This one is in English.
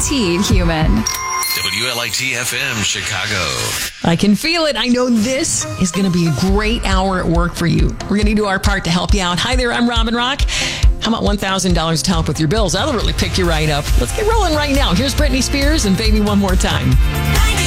guaranteed human. WLIT FM Chicago. I can feel it. I know this is going to be a great hour at work for you. We're going to do our part to help you out. Hi there, I'm Robin Rock. How about $1,000 to help with your bills? That'll really pick you right up. Let's get rolling right now. Here's Britney Spears and Baby One More Time.